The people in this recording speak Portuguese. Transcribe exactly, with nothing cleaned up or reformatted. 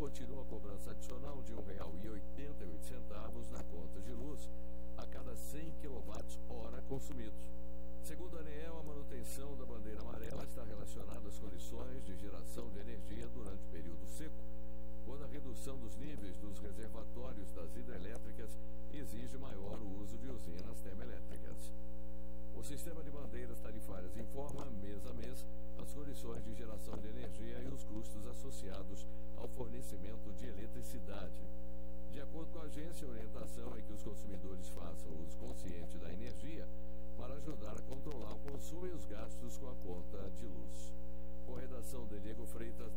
continua a cobrança adicional de um real e oitenta e oito centavos na conta de luz a cada cem quilowatt-hora consumidos. Segundo a ANEEL, a manutenção da bandeira amarela está relacionada às condições de geração de energia durante o período seco, quando a redução dos níveis dos reservatórios das hidrelétricas exige maior uso de usinas termoelétricas. O sistema de bandeiras tarifárias informa, mês a mês, as condições de geração de energia e os custos associados ao fornecimento de eletricidade. De acordo com a agência, a orientação é que os consumidores façam uso consciente da energia para ajudar a controlar o consumo e os gastos com a conta de luz. Com a redação de Diego Freitas,